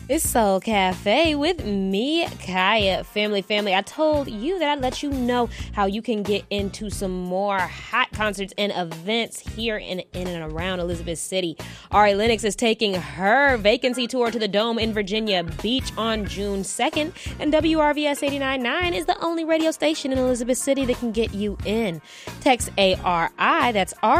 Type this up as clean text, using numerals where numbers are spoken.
It's Soul Cafe with me, Kaya. Family. I told you that I'd let you know how you can get into some more hot concerts and events here in and around Elizabeth City. Ari Lennox is taking her vacancy tour to the Dome in Virginia Beach on June 2nd, and WRVS 89.9 is the only radio station in Elizabeth City that can get you in. Text ARI, that's